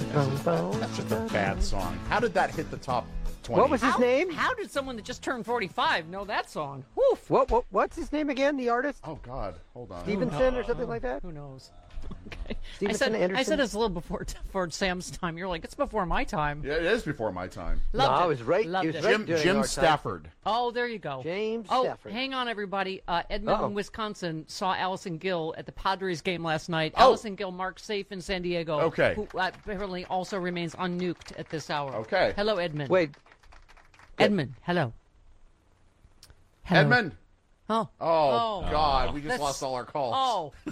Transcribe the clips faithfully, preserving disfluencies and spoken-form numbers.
That's just a bad song. How did that hit the top twenty? What was his How, name? how did someone that just turned forty-five know that song? Woof. What, what what's his name again? The artist? Oh, God. Hold on. Stevenson or something like that? Who knows? Okay. I Stevenson, said, I Anderson? said it's a little before for Sam's time. You're like, it's before my time. Yeah, it is before my time. Loved No, it. I was right- Loved he was it. right. Jim, during Jim our time. Stafford. Oh, there you go. James oh, Stafford. hang on, everybody. Uh, Edmonton, Uh-oh. Wisconsin saw Allison Gill at the Padres game last night. Oh. Allison Gill marked safe in San Diego. Okay. Who uh, apparently also remains unnuked at this hour. Okay. Hello, Edmund. Wait, Edmund, hello. Hello. Edmund. Oh. Oh, God. We just That's- lost all our calls. Oh.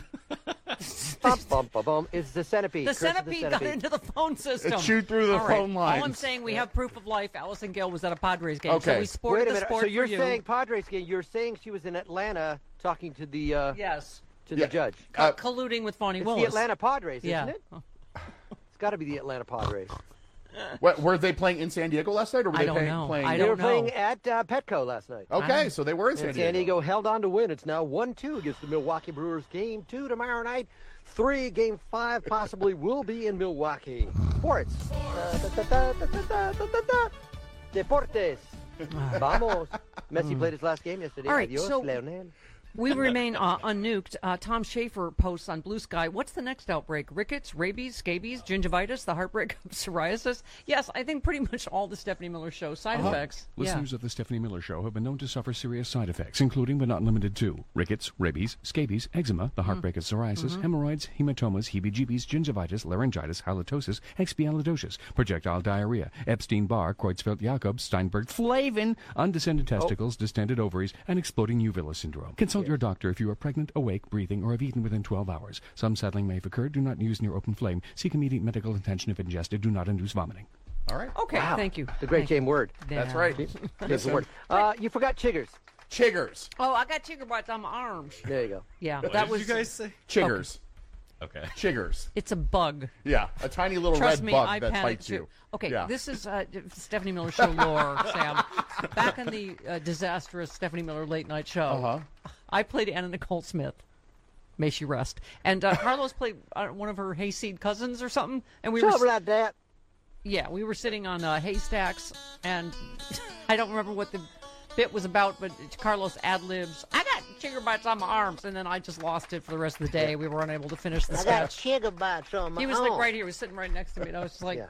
bum, bum, bum, bum. It's the centipede. The Curse of centipede, got into the phone system. It chewed through the All right. phone lines. All I'm saying, we have proof of life. Allison Gill was at a Padres game. So Okay. we sported Wait a the minute. sport So you're for you. saying Padres game? You're saying she was in Atlanta talking to the uh, Yes. to Yeah. the judge. Uh, Colluding with Fonnie It's Willis. the Atlanta Padres, isn't Yeah. it? It's got to be the Atlanta Padres. What, were they playing in San Diego last night, or were I they don't playing? know. playing I They don't were know. playing at uh, Petco last night. Okay, so they were in San And Diego. San Diego held on to win. It's now one two against the Milwaukee Brewers. Game two tomorrow night. Three, game five possibly will be in Milwaukee. Sports. Da, da, da, da, da, da, da, da, da. Deportes. Vamos. Messi played his last game yesterday. All right, Adios, so- Leonel. We remain uh, unnuked. Uh, Tom Schaefer posts on Blue Sky, what's the next outbreak? Rickets, rabies, scabies, gingivitis, the heartbreak of psoriasis? Yes, I think pretty much all the Stephanie Miller Show side Uh-huh. effects. Listeners of the Stephanie Miller Show have been known to suffer serious side effects, including but not limited to rickets, rabies, scabies, eczema, the heartbreak of psoriasis, hemorrhoids, hematomas, heebie-jeebies, gingivitis, laryngitis, halitosis, expialidocious, projectile diarrhea, Epstein-Barr, Creutzfeldt-Jakob, Steinberg-Flavin, undescended testicles, distended ovaries, and exploding uvula syndrome. Consult your doctor if you are pregnant, awake, breathing, or have eaten within twelve hours. Some settling may have occurred. Do not use near open flame. Seek immediate medical attention if ingested. Do not induce vomiting. All right. Okay, Wow. thank you. The great Thank game word. That's Yeah. right. That's the word. Uh, you forgot chiggers. Chiggers. Oh, I got chigger bites on my arms. There you go. Yeah, What that did was. you guys say? Chiggers. Okay. Chiggers. It's a bug. Yeah, a tiny little Trust red me, bug I that panicked bites too. you. Okay, Yeah. this is uh, Stephanie Miller Show lore, Sam. Back in the uh, disastrous Stephanie Miller late night show, Uh-huh. I played Anna Nicole Smith. May she rest. And uh, Carlos played uh, one of her hayseed cousins or something. And we were Something like that. yeah, we were sitting on uh, haystacks, and I don't remember what the bit was about, but Carlos ad-libs, I got chigger bites on my arms, and then I just lost it for the rest of the day. We were unable to finish the I got sketch. chigger bites on my He was like arm. right here. He was sitting right next to me, and I was just like, Yeah.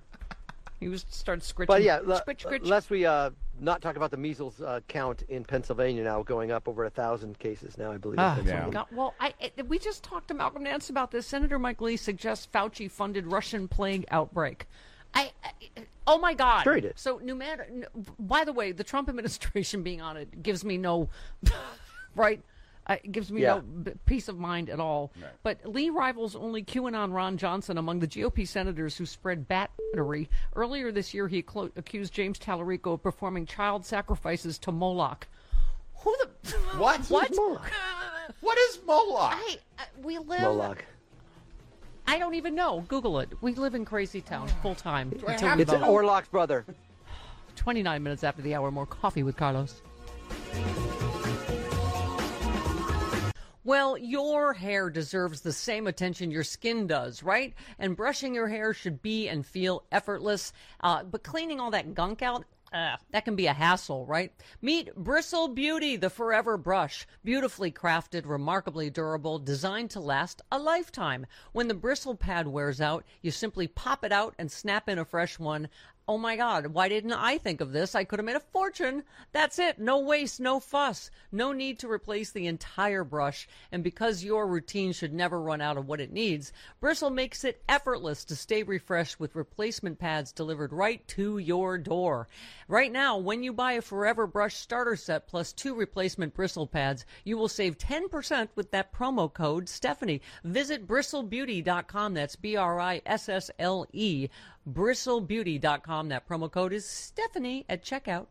he was started scritching. But yeah, le- scritch, scritch. lest we uh, not talk about the measles uh, count in Pennsylvania now, going up over a thousand cases now, I believe. in Ah, Pennsylvania. God, well, I, I- we just talked to Malcolm Nance about this. Senator Mike Lee suggests Fauci-funded Russian plague outbreak. I, I oh my God! Sure he did. So, no matter. No, by the way, the Trump administration being on it gives me no, right? Uh, it gives me Yeah. no b- peace of mind at all. Right. But Lee rivals only QAnon Ron Johnson among the G O P senators who spread battery. Earlier this year, he clo- accused James Tallarico of performing child sacrifices to Moloch. Who the What? What? Moloch? What is Moloch? I, uh, we live. Moloch. I don't even know. Google it. We live in crazy town full time. I until have we It's vote. Orlok's brother. twenty-nine minutes after the hour, more coffee with Carlos. Well, your hair deserves the same attention your skin does, right? And brushing your hair should be and feel effortless. Uh, but cleaning all that gunk out, uh, that can be a hassle, right? Meet Bristle Beauty, the forever brush. Beautifully crafted, remarkably durable, designed to last a lifetime. When the bristle pad wears out, you simply pop it out and snap in a fresh one. Oh my God, why didn't I think of this? I could have made a fortune. That's it. No waste, no fuss. No need to replace the entire brush. And because your routine should never run out of what it needs, Bristle makes it effortless to stay refreshed with replacement pads delivered right to your door. Right now, when you buy a Forever Brush starter set plus two replacement bristle pads, you will save ten percent with that promo code Stephanie. Visit bristle beauty dot com. That's B R I S S L E. bristle beauty dot com. That promo code is Stephanie at checkout.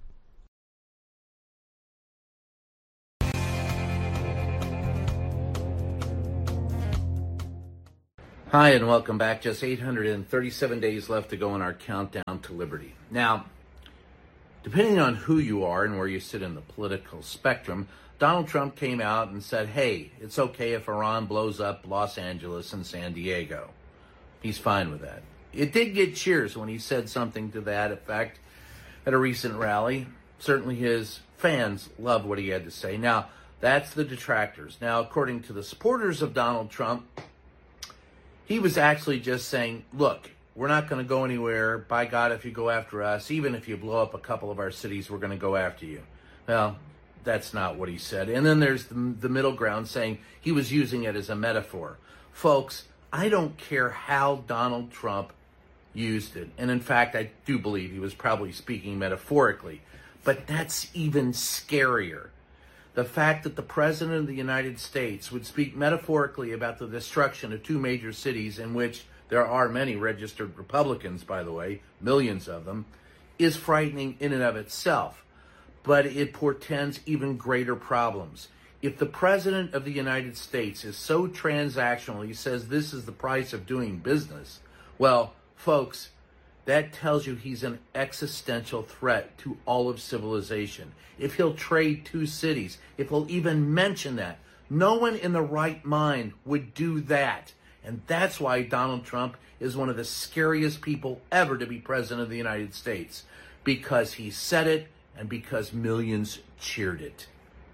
Hi, and welcome back. Just eight hundred thirty-seven days left to go in our countdown to liberty. Now, depending on who you are and where you sit in the political spectrum, Donald Trump came out and said, hey, it's okay if Iran blows up Los Angeles and San Diego. He's fine with that. It did get cheers when he said something to that effect at a recent rally. Certainly his fans loved what he had to say. Now, that's the detractors. Now, according to the supporters of Donald Trump, he was actually just saying, look, we're not going to go anywhere. By God, if you go after us, even if you blow up a couple of our cities, we're going to go after you. Well, that's not what he said. And then there's the, the middle ground saying he was using it as a metaphor. Folks, I don't care how Donald Trump used it. And in fact, I do believe he was probably speaking metaphorically. But that's even scarier. The fact that the President of the United States would speak metaphorically about the destruction of two major cities in which there are many registered Republicans, by the way, millions of them, is frightening in and of itself. But it portends even greater problems. If the President of the United States is so transactional, he says this is the price of doing business, well, folks, that tells you he's an existential threat to all of civilization. If he'll trade two cities, if he'll even mention that, no one in the right mind would do that. And that's why Donald Trump is one of the scariest people ever to be president of the United States. Because he said it and because millions cheered it.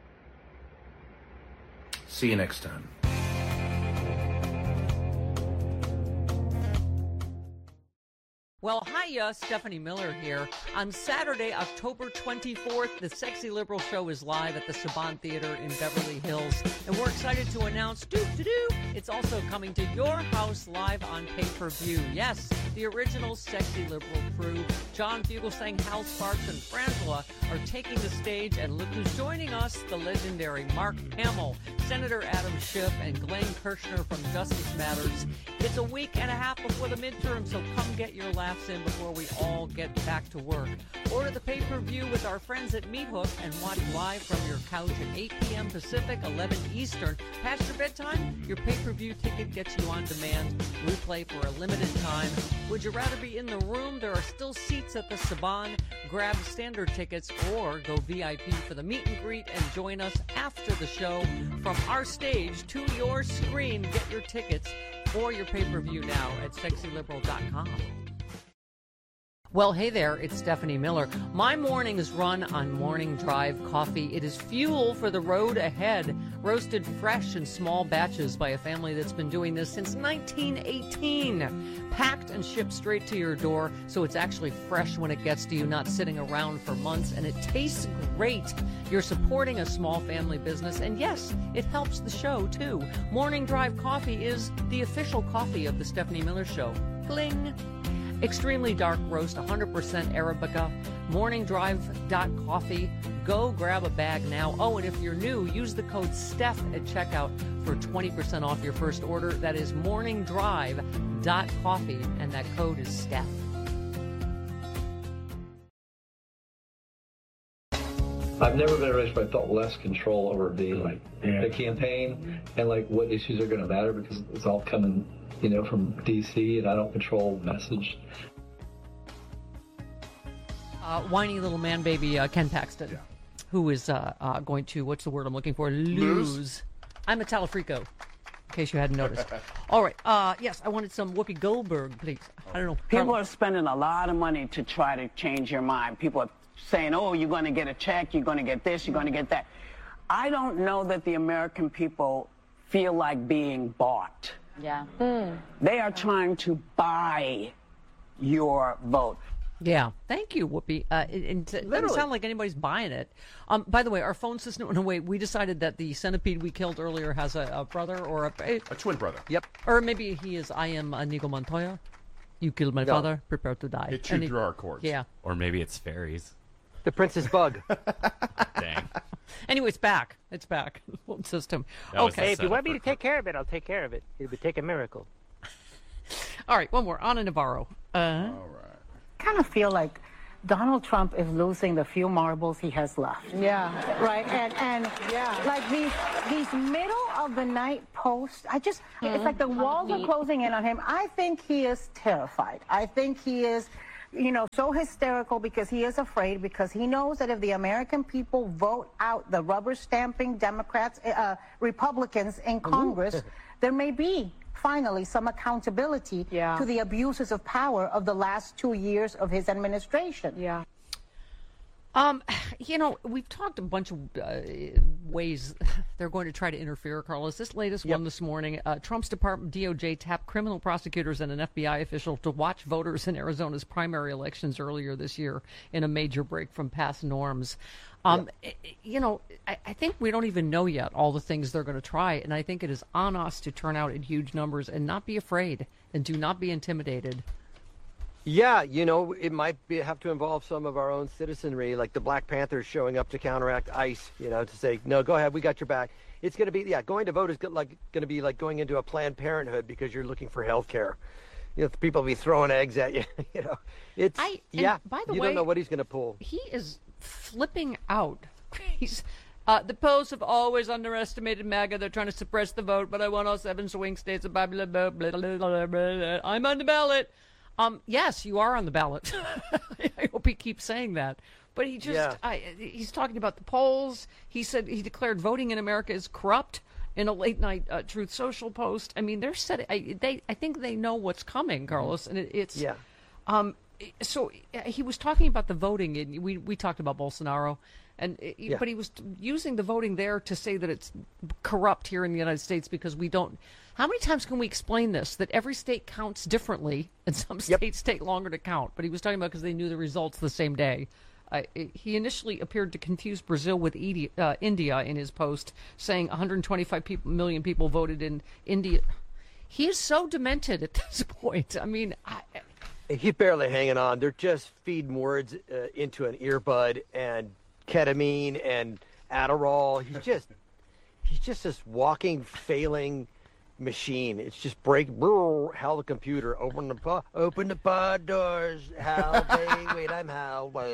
See you next time. Well, hiya, Stephanie Miller here. On Saturday, October twenty-fourth, the Sexy Liberal Show is live at the Saban Theater in Beverly Hills. And we're excited to announce, doo-doo-doo, it's also coming to your house live on pay-per-view. Yes, the original Sexy Liberal crew, John Fugelsang, Hal Sparks, and Frangela, are taking the stage. And look who's joining us, the legendary Mark Hamill, Senator Adam Schiff, and Glenn Kirshner from Justice Matters. It's a week and a half before the midterm, so come get your laughs in before we all get back to work. Order the pay-per-view with our friends at Meat Hook and watch live from your couch at eight p.m. Pacific, eleven Eastern. Past your bedtime, your pay-per-view ticket gets you on demand. Replay for a limited time. Would you rather be in the room? There are still seats at the Saban. Grab standard tickets or go V I P for the meet and greet and join us after the show. From our stage to your screen, get your tickets or your pay-per-view now at sexy liberal dot com. Well, hey there, it's Stephanie Miller. My mornings run on Morning Drive coffee. It is fuel for the road ahead, roasted fresh in small batches by a family that's been doing this since nineteen eighteen. Packed and shipped straight to your door, so it's actually fresh when it gets to you, not sitting around for months, and it tastes great. You're supporting a small family business, and yes, it helps the show, too. Morning Drive coffee is the official coffee of the Stephanie Miller Show. Cling! Extremely dark roast, one hundred percent Arabica, morning drive dot coffee. Go grab a bag now. Oh, and if you're new, use the code Steph at checkout for twenty percent off your first order. That is morning drive dot coffee, and that code is Steph. I've never been a race where I felt less control over the like yeah. the campaign and like what issues are going to matter, because it's all coming, you know, from D C, and I don't control the message. Uh, whiny little man baby uh, Ken Paxton, yeah. who is uh, uh, going to, what's the word I'm looking for? Lose. Lose. I'm a Talafrico, in case you hadn't noticed. All right. Uh, yes, I wanted some Whoopi Goldberg, please. I don't know. People are spending a lot of money to try to change your mind. People are saying, oh, you're going to get a check, you're going to get this, you're going to get that. I don't know that the American people feel like being bought. Yeah. Mm. They are trying to buy your vote. Yeah, thank you, Whoopi. Uh, it, it, it doesn't sound like anybody's buying it. Um, by the way, our phone system went away. We decided that the centipede we killed earlier has a, a brother or a... A, a twin brother. Yep. Or maybe he is, I am Inigo Montoya. You killed my no. father, prepare to die. It chewed through our cords. Yeah. Or maybe it's fairies. The Princess Bug. Dang. Anyway, it's back. It's back. Phone system. That okay. Hey, if you want me to take care of it, I'll take care of it. It would take a miracle. All right, one more. Ana Navarro. Uh, All right. I kind of feel like Donald Trump is losing the few marbles he has left. Yeah. Right? And and yeah. like these these middle of the night posts, I just mm-hmm. it's like the walls are closing in on him. I think he is terrified. I think he is, you know, so hysterical because he is afraid, because he knows that if the American people vote out the rubber stamping Democrats, uh, Republicans in Congress, Ooh. there may be finally, some accountability Yeah. to the abuses of power of the last two years of his administration. Yeah. Um, you know, we've talked a bunch of uh, ways they're going to try to interfere, Carlos. This latest Yep. one this morning, uh, Trump's Department, D O J, tapped criminal prosecutors and an F B I official to watch voters in Arizona's primary elections earlier this year in a major break from past norms. Um, Yep. i- You know, I, I think we don't even know yet all the things they're going to try, and I think it is on us to turn out in huge numbers and not be afraid and do not be intimidated. Yeah, you know, it might be, have to involve some of our own citizenry, like the Black Panthers showing up to counteract ICE, you know, to say, no, go ahead, we got your back. It's going to be, yeah, going to vote is go- like going to be like going into a Planned Parenthood because you're looking for health care. You know, people will be throwing eggs at you, you know. It's, I- and yeah, by the you way, don't know what he's going to pull. He is flipping out. He's uh, the polls have always underestimated MAGA. They're trying to suppress the vote, but I won all seven swing states. Blah, blah, blah, blah, blah, blah, blah. I'm on the ballot. Um, yes, you are on the ballot. I hope he keeps saying that. But he just, Yeah. I, he's talking about the polls. He said he declared voting in America is corrupt in a late night uh, Truth Social post. I mean, they're set. I, they, I think they know what's coming, Carlos, and it, it's. Yeah. Um, so uh, he was talking about the voting, and we we talked about Bolsonaro, and uh, Yeah. but he was using the voting there to say that it's corrupt here in the United States because we don't. How many times can we explain this? That every state counts differently, and some Yep. states take longer to count. But he was talking about because they knew the results the same day. Uh, he initially appeared to confuse Brazil with Edi- uh, India in his post, saying one hundred twenty-five people, million people voted in India. He is so demented at this point. I mean, I, He's barely hanging on. They're just feeding words uh, into an earbud and ketamine and Adderall. He's just, he's just this walking, failing machine. It's just break, brrr, Hal the computer. Open the pod, open the pod doors. Hal, baby, wait, I'm Hal. Uh,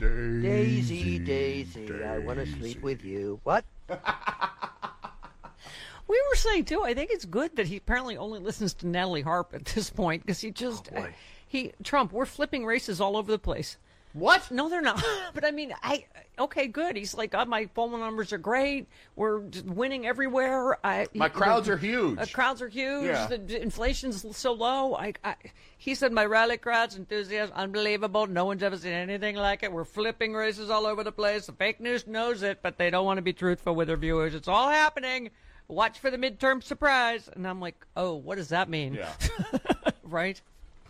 Daisy, Daisy, Daisy, I want to sleep with you. What? we were saying too. I think it's good that he apparently only listens to Natalie Harp at this point because he just Oh, boy. he Trump. We're flipping races all over the place. What? No, they're not. But I mean, I okay, good. He's like, oh, my phone numbers are great. We're just winning everywhere. I, My crowds the, are huge. Uh, crowds are huge. Yeah. The inflation's so low. I, I, he said, my rally crowds, enthusiasm, unbelievable. No one's ever seen anything like it. We're flipping races all over the place. The fake news knows it, but they don't want to be truthful with their viewers. It's all happening. Watch for the midterm surprise. And I'm like, oh, what does that mean? Yeah. Right?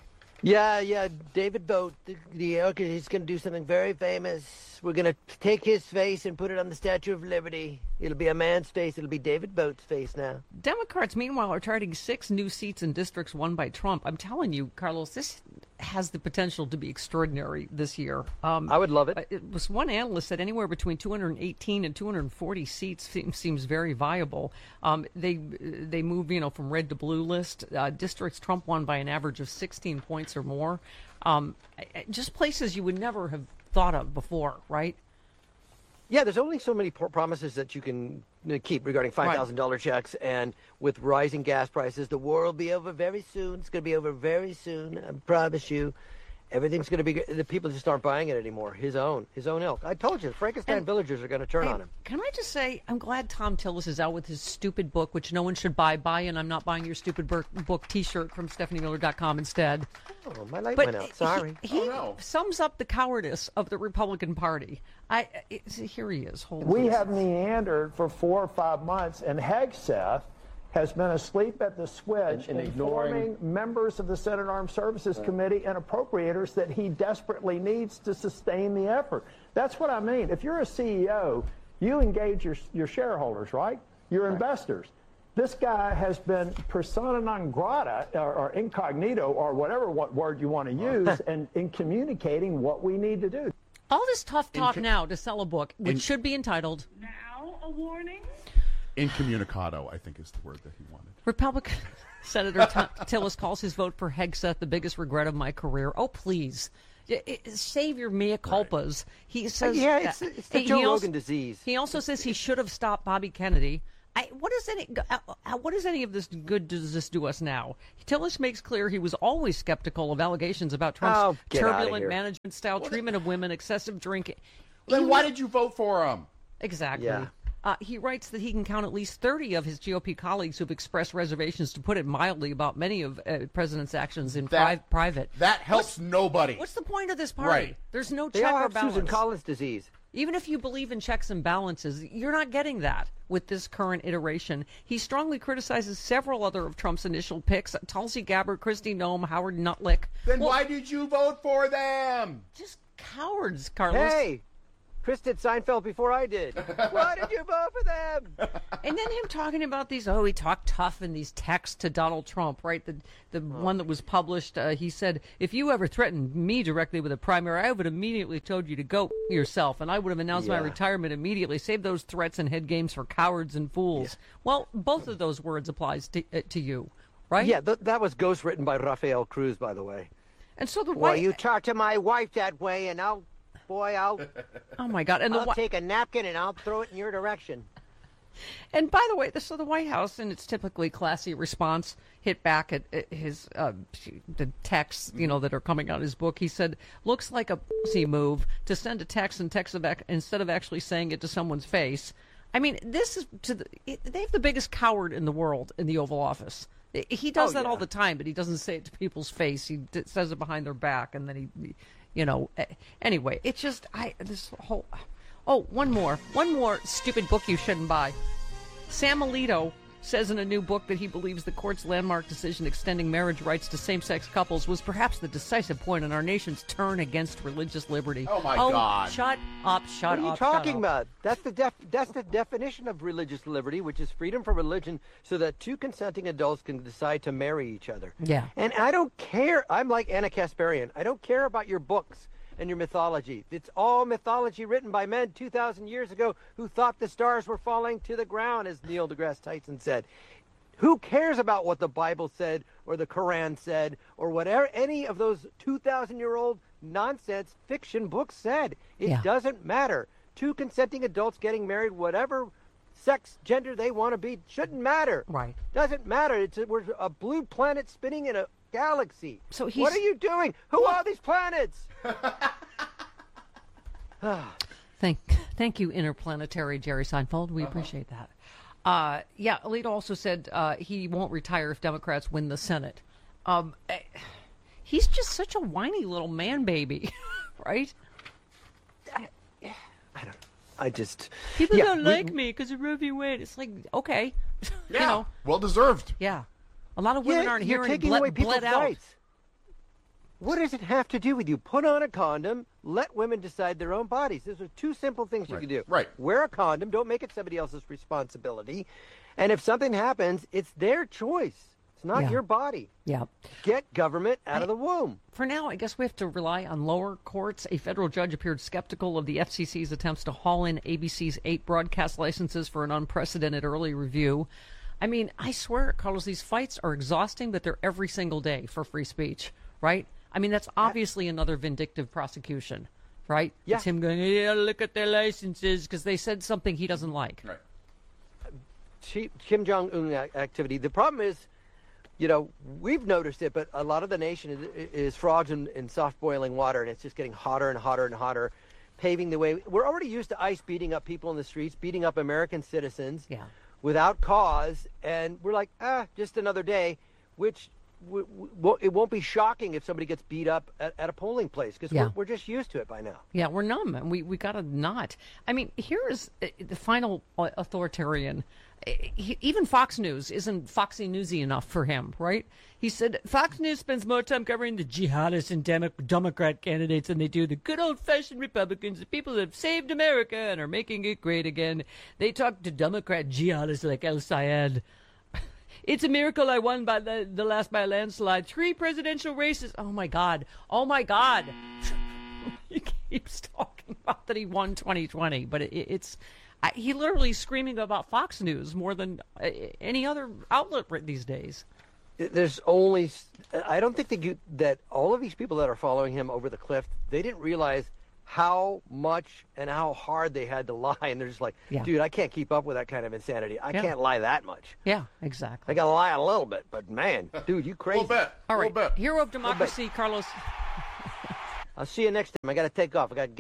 Yeah, yeah, David Vogt, the, the, okay, he's going to do something very famous. We're going to take his face and put it on the Statue of Liberty. It'll be a man's face. It'll be David Vogt's face now. Democrats, meanwhile, are targeting six new seats in districts won by Trump. I'm telling you, Carlos, this has the potential to be extraordinary this year. Um, I would love it. uh, It was one analyst said anywhere between two hundred eighteen and two hundred forty seats seems, seems very viable. Um, they they move, you know, from red to blue list. Uh, districts Trump won by an average of sixteen points or more. Um, I- I- just places you would never have thought of before, right? Yeah, there's only so many por- promises that you can uh, keep regarding five thousand dollars checks. And with rising gas prices, the war will be over very soon. It's going to be over very soon. I promise you. Everything's going to be good. The people just aren't buying it anymore. His own. His own ilk. I told you, the Frankenstein And- villagers are going to turn Hey, on him. Can I just say, I'm glad Tom Tillis is out with his stupid book, which no one should buy. Buy, and I'm not buying your stupid book, book T-shirt from Stephanie Miller dot com instead. Oh, my light But went out. Sorry. he, he Oh, no. sums up the cowardice of the Republican Party. I it, here he is. Hold We on. have meandered for four or five months, and Hegseth has been asleep at the switch And- and informing members of the Senate Armed Services Committee and appropriators that he desperately needs to sustain the effort. That's what I mean. If you're a C E O, you engage your, your shareholders, right? Your investors. This guy has been persona non grata or, or incognito or whatever what word you want to use and in communicating what we need to do. All this tough talk In- now to sell a book, which in- should be entitled Now a warning. Incommunicado, I think, is the word that he wanted. Republican Senator T- Tillis calls his vote for Hegseth the biggest regret of my career. Oh, please. I- I- Save your mea culpas. He says, yeah, it's, it's the he- Joe he also- Rogan disease. He also says he should have stopped Bobby Kennedy. I, what is any uh, uh, what is any of this good does this do us now? Tillis makes clear he was always skeptical of allegations about Trump's Oh, get outta turbulent here. management style, treatment of women, excessive drinking. Then He why was- did you vote for him? exactly? Yeah. Uh, he writes that he can count at least thirty of his G O P colleagues who've expressed reservations, to put it mildly, about many of uh, President's actions in That- pri- private. That helps What's- nobody. What's the point of this party? Right. There's no They check all or have balance. Susan Collins disease. Even if you believe in checks and balances, you're not getting that with this current iteration. He strongly criticizes several other of Trump's initial picks: Tulsi Gabbard, Kristi Noem, Howard Nutlick. Then Well, why did you vote for them? Just cowards, Carlos. Hey, Chris did Seinfeld before I did. Why did you vote for them? And then him talking about these, oh, he talked tough in these texts to Donald Trump, right? The the Oh. one that was published, uh, he said, if you ever threatened me directly with a primary, I would have immediately told you to go yourself, and I would have announced my Yeah. retirement immediately. Save those threats and head games for cowards and fools. Well, both of those words applies to, uh, to you, right? Yeah, th- that was ghostwritten by Rafael Cruz, by the way. And so the Well, White... you talk to my wife that way, and I'll, boy, I'll, Oh, my God. And the I'll Whi- take a napkin and I'll throw it in your direction. And by the way, the, so the White House, in its typically classy response, hit back at, at his uh, the texts, you know, that are coming out of his book. He said, "Looks like a pussy move to send a text and text of ac- instead of actually saying it to someone's face." I mean, this is to the, it, they have the biggest coward in the world in the Oval Office. He does Oh, that yeah. all the time, but he doesn't say it to people's face. He d- says it behind their back, and then he, you know. eh, Anyway, it's just I this whole. Oh, one more, one more stupid book you shouldn't buy. Sam Alito says in a new book that he believes the court's landmark decision extending marriage rights to same-sex couples was perhaps the decisive point in our nation's turn against religious liberty. Oh, my God. Shut up! Shut What are you up! talking shut up. about? That's the def- that's the definition of religious liberty, which is freedom from religion, so that two consenting adults can decide to marry each other. Yeah. And I don't care. I'm like Anna Kasparian. I don't care about your books and your mythology. It's all mythology written by men two thousand years ago who thought the stars were falling to the ground, as Neil deGrasse Tyson said. Who cares about what the Bible said or the Quran said or whatever any of those two thousand year old nonsense fiction books said? It Yeah. doesn't matter. Two consenting adults getting married, whatever sex, gender they want to be, shouldn't matter. Right. Doesn't matter. It's a, we're a blue planet spinning in a galaxy. So he's- What are you doing? Who are these planets? Thank, thank you, interplanetary Jerry Seinfeld. We appreciate that. Uh, yeah, Alito also said uh, he won't retire if Democrats win the Senate. Um, eh, he's just such a whiny little man baby, right? I just People yeah, don't we- like me because of Roe v. Wade. It's like, okay, Yeah, you know, well deserved. yeah. A lot of women Yeah, aren't you're hearing taking bled, away people's bled out. rights. What does it have to do with you? Put on a condom. Let women decide their own bodies. Those are two simple things you Right, can do. right. Wear a condom. Don't make it somebody else's responsibility. And if something happens, it's their choice. It's not Yeah. your body. Yeah. Get government out of the womb. For now, I guess we have to rely on lower courts. A federal judge appeared skeptical of the F C C's attempts to haul in A B C's eight broadcast licenses for an unprecedented early review. I mean, I swear, Carlos, these fights are exhausting, but they're every single day for free speech, right? I mean, that's obviously another vindictive prosecution, right? Yeah. It's him going, yeah, look at their licenses, because they said something he doesn't like. Right. Chi- Kim Jong-un ac- activity. The problem is, you know, we've noticed it, but a lot of the nation is, is frogs in, in soft boiling water, and it's just getting hotter and hotter and hotter, paving the way. We're already used to ICE beating up people in the streets, beating up American citizens Yeah. without cause, and we're like, ah, just another day, which w- w- it won't be shocking if somebody gets beat up at, at a polling place, because Yeah. we're, we're just used to it by now. Yeah, we're numb, and we, we got to not. I mean, here is uh, the final uh, authoritarian. Uh, He, even Fox News isn't Foxy Newsy enough for him, right? He said, Fox News spends more time covering the jihadist and Demo- Democrat candidates than they do the good old-fashioned Republicans, the people that have saved America and are making it great again. They talk to Democrat jihadists like El Sayed. It's a miracle I won by the, the last by a landslide. Three presidential races. Oh, my God. Oh, my God. He keeps talking about that he won twenty twenty, but it, it's I, he literally is screaming about Fox News more than uh, any other outlet right these days. There's only, I don't think that, you, that all of these people that are following him over the cliff, they didn't realize how much and how hard they had to lie. And they're just like, Yeah. dude, I can't keep up with that kind of insanity. I Yeah. can't lie that much. Yeah, exactly. I got to lie a little bit, but man, dude, you A crazy. little bit. All a right, little bit. hero of democracy, Carlos. I'll see you next time. I got to take off. I got a gig.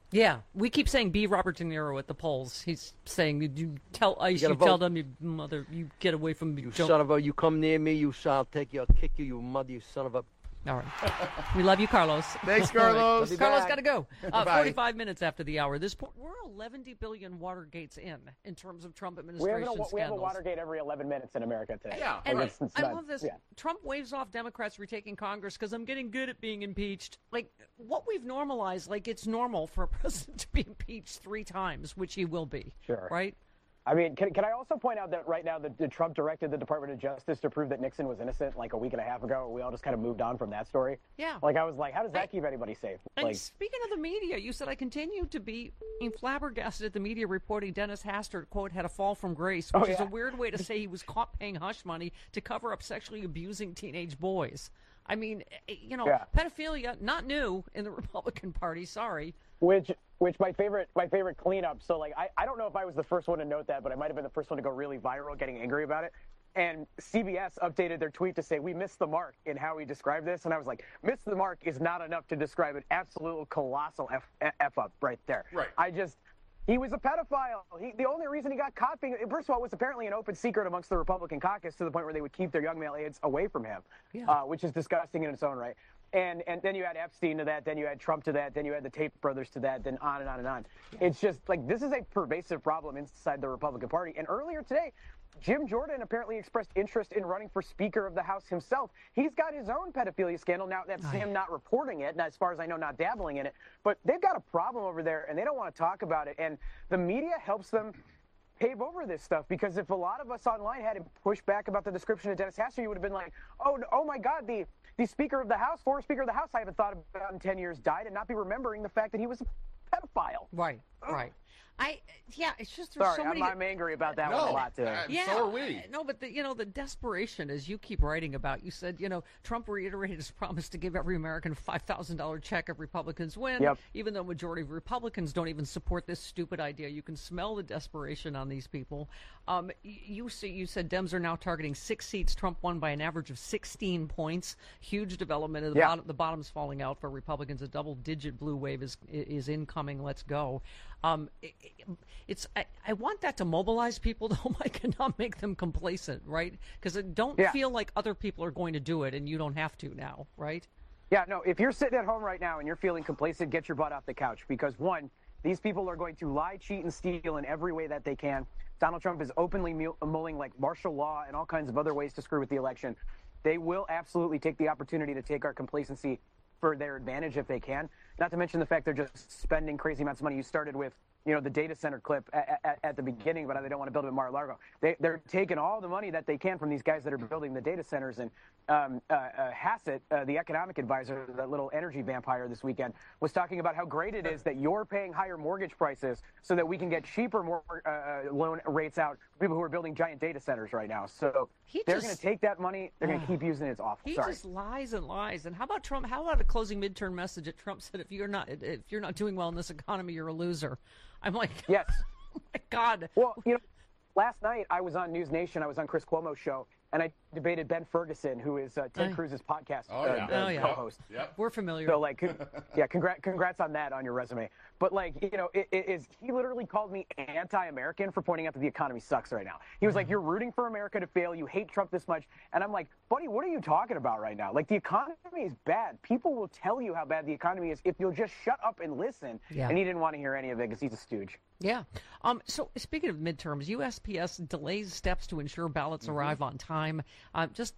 Yeah, we keep saying be Robert De Niro at the polls. He's saying you tell ICE, You you, gotta tell vote. them, you mother, you get away from me. You Don't- son of a, you come near me, you shall take you, I'll kick you, you mother, you son of a. All right. We love you, Carlos. Thanks, All right. Carlos. Love you Carlos back. got to go. Uh, Bye. forty-five minutes after the hour. This po- we're eleven billion Watergates in in terms of Trump We have, administration a, we have a scandals. Watergate every eleven minutes in America today. Yeah, And right. It's- it's I nuts. love this. Yeah. Trump waves off Democrats retaking Congress because I'm getting good at being impeached. Like, what we've normalized, like it's normal for a president to be impeached three times, which he will be. Sure. Right? I mean, can, can I also point out that right now that that Trump directed the Department of Justice to prove that Nixon was innocent like a week and a half ago? We all just kind of moved on from that story. Yeah. Like, I was like, how does that I- keep anybody safe? And Like, speaking of the media, you said I continue to be flabbergasted at the media reporting Dennis Hastert, quote, had a fall from grace, which Oh, is a yeah. weird way to say he was caught paying hush money to cover up sexually abusing teenage boys. I mean, eh, you know, Yeah. pedophilia, not new in the Republican Party, sorry. which which my favorite my favorite cleanup. So like I, I don't know if I was the first one to note that, but I might have been the first one to go really viral, getting angry about it. And C B S updated their tweet to say we missed the mark in how we describe this, and I was like, miss the mark is not enough to describe an absolute colossal f, f up right there. Right. I just. He was a pedophile. He, the only reason he got caught being, first of all, it was apparently an open secret amongst the Republican caucus to the point where they would keep their young male aides away from him, Yeah. uh, which is disgusting in its own right. And and then you add Epstein to that, then you add Trump to that, then you add the Tate brothers to that, then on and on and on. It's just like this is a pervasive problem inside the Republican Party. And earlier today, Jim Jordan apparently expressed interest in running for Speaker of the House himself. He's got his own pedophilia scandal. Now, that's him not reporting it, and as far as I know, not dabbling in it. But they've got a problem over there, and they don't want to talk about it. And the media helps them pave over this stuff, because if a lot of us online had pushed back about the description of Dennis Hastert, you would have been like, oh, no- oh my God, the, the Speaker of the House, former Speaker of the House I haven't thought about in ten years died, and not be remembering the fact that he was a pedophile. Right, right. I yeah, it's just there's Sorry, so many. I'm, I'm angry about that No, one a lot today. uh, Yeah, so are we. No, but the, you know the desperation, as you keep writing about. You said, you know, Trump reiterated his promise to give every American a five thousand dollar check if Republicans win. Yep. Even though majority of Republicans don't even support this stupid idea, you can smell the desperation on these people. Um, y- you see, you said Dems are now targeting six seats. Trump won by an average of sixteen points. Huge development. The, Yeah. bottom, the bottom's falling out for Republicans. A double-digit blue wave is is incoming. Let's go. Um, it, it- it's I, I want that to mobilize people, though, Mike, and not make them complacent, right? Because don't Yeah. feel like other people are going to do it and you don't have to now, right? Yeah, no, if you're sitting at home right now and you're feeling complacent, get your butt off the couch, because one, these people are going to lie, cheat, and steal in every way that they can. Donald Trump is openly mu- mulling like martial law and all kinds of other ways to screw with the election. They will absolutely take the opportunity to take our complacency for their advantage if they can. Not to mention the fact they're just spending crazy amounts of money. You started with, you know, the data center clip at, at, at the beginning, but they don't want to build it at Mar-a-Lago. They, they're taking all the money that they can from these guys that are building the data centers. And um, uh, uh, Hassett, uh, the economic advisor, that little energy vampire this weekend, was talking about how great it is that you're paying higher mortgage prices so that we can get cheaper more, uh, loan rates out for people who are building giant data centers right now. So He they're just- going to take that money. They're going to keep using it. It's awful. He Sorry. just lies and lies. And how about Trump? How about a closing midterm message that Trump said, if you're not if you're not doing well in this economy, you're a loser. I'm like, Yes. oh my God. Well, you know, last night I was on News Nation. I was on Chris Cuomo's show, and I debated Ben Ferguson, who is uh, Ted Aye. Cruz's podcast Oh, uh, yeah. uh, Oh, yeah. co-host. Yep. We're familiar. So, like, con- yeah, congrats, congrats on that on your resume. But, like, you know, it, it is he literally called me anti-American for pointing out that the economy sucks right now. He was like, you're rooting for America to fail. You hate Trump this much. And I'm like, buddy, what are you talking about right now? Like, the economy is bad. People will tell you how bad the economy is if you'll just shut up and listen. Yeah. And he didn't want to hear any of it because he's a stooge. Yeah. Um, so speaking of midterms, U S P S delays steps to ensure ballots Mm-hmm. arrive on time. Uh, just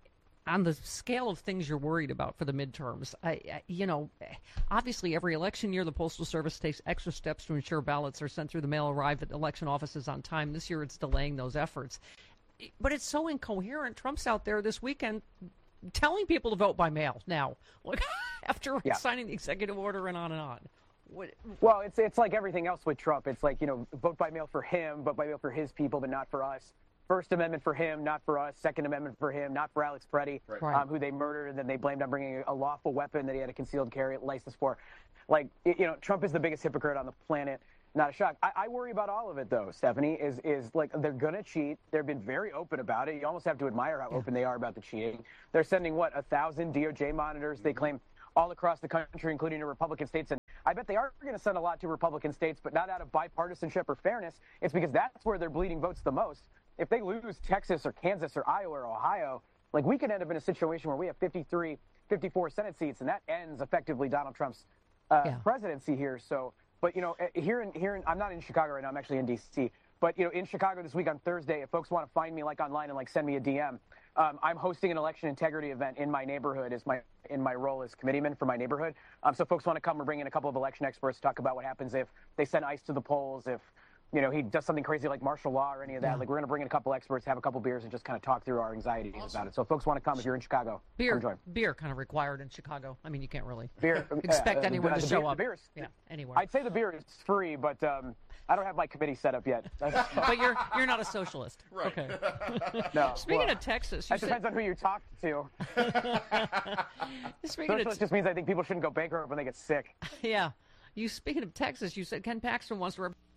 on the scale of things you're worried about for the midterms, I, I, you know, obviously every election year the Postal Service takes extra steps to ensure ballots are sent through the mail, arrive at election offices on time. This year it's delaying those efforts. But it's so incoherent. Trump's out there this weekend telling people to vote by mail now, like after Yeah. signing the executive order and on and on. What, Well, it's it's like everything else with Trump. It's like, you know, vote by mail for him, vote by mail for his people, but not for us. First Amendment for him, not for us. Second Amendment for him, not for Alex Preddy, Right. um, who they murdered and then they blamed on bringing a lawful weapon that he had a concealed carry license for. Like, you know, Trump is the biggest hypocrite on the planet. Not a shock. I, I worry about all of it, though, Stephanie, is is like they're going to cheat. They've been very open about it. You almost have to admire how open they are about the cheating. They're sending, what, a thousand D O J monitors, they claim, all across the country, including in Republican states. And I bet they are going to send a lot to Republican states, but not out of bipartisanship or fairness. It's because that's where they're bleeding votes the most. If they lose Texas or Kansas or Iowa or Ohio, like we could end up in a situation where we have fifty-three, fifty-four Senate seats, and that ends effectively Donald Trump's uh, yeah. presidency here. So, but you know, here in here in, I'm not in Chicago right now. I'm actually in D C. But you know, in Chicago this week on Thursday, if folks want to find me like online and like send me a D M, um, I'm hosting an election integrity event in my neighborhood as my in my role as committeeman for my neighborhood. Um, so folks want to come, we're bringing a couple of election experts to talk about what happens if they send ICE to the polls, if you know he does something crazy like martial law or any of that. Yeah. Like we're going to bring in a couple experts, have a couple beers, and just kind of talk through our anxieties awesome. about it. So if folks want to come, if you're in Chicago, beer, come join. Beer kind of required in Chicago. I mean, you can't really beer, expect uh, anyone uh, to the show beer, up. The beer's, yeah, anywhere. I'd say the beer is free, but. Um, I don't have my committee set up yet. But you're you're not a socialist. Right. Okay. No. Speaking well, of Texas, you that said... depends on who you talk to. Speaking Socialist of... just means I think people shouldn't go bankrupt when they get sick. Yeah. You speaking of Texas, you said Ken Paxton wants to. Rep-